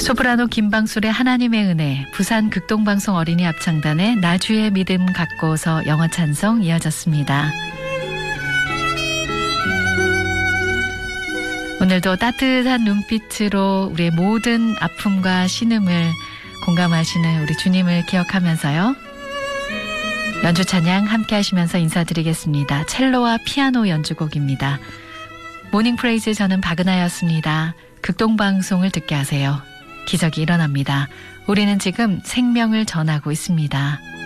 소프라노 김방술의 하나님의 은혜, 부산 극동방송 어린이 합창단의 나주의 믿음 갖고서 영어 찬송 이어졌습니다. 오늘도 따뜻한 눈빛으로 우리의 모든 아픔과 신음을 공감하시는 우리 주님을 기억하면서요. 연주 찬양 함께 하시면서 인사드리겠습니다. 첼로와 피아노 연주곡입니다. 모닝 프레이즈 저는 박은하였습니다. 극동방송을 듣게 하세요. 기적이 일어납니다. 우리는 지금 생명을 전하고 있습니다.